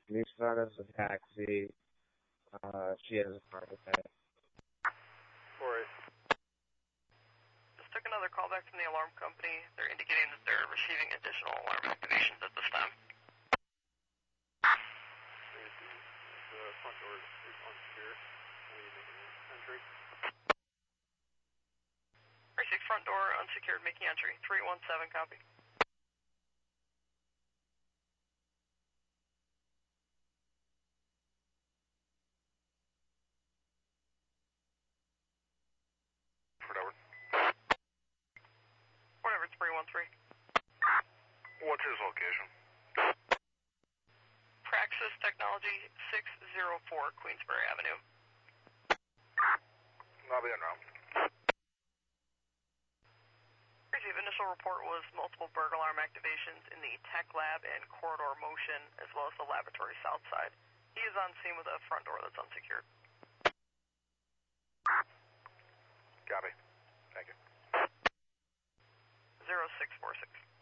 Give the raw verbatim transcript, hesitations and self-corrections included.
Can you send us a taxi? Uh, she has a heart attack. Four eight. Just took another call back from the alarm company. They're indicating that they're receiving additional alarm activations at this time. The front door is unsecure. Entry. three six front door unsecured, making entry. three one seven, copy. Fort Edward. Fort Edward three one three. What's his location? Praxis Technology, six oh four Queensbury Avenue. I'll be en route. Receive initial report was multiple burglar alarm activations in the tech lab and corridor motion, as well as the laboratory south side. He is on scene with a front door that's unsecured. Copy. Thank you. zero six four six.